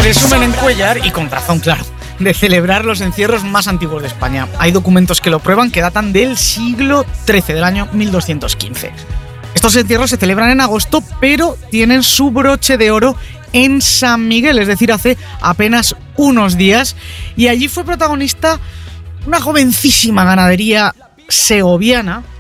Presumen en Cuéllar, y con razón, claro, de celebrar los encierros más antiguos de España. Hay documentos que lo prueban, que datan del siglo XIII, del año 1215. Estos encierros se celebran en agosto, pero tienen su broche de oro en San Miguel, es decir, hace apenas unos días. Y allí fue protagonista una jovencísima ganadería segoviana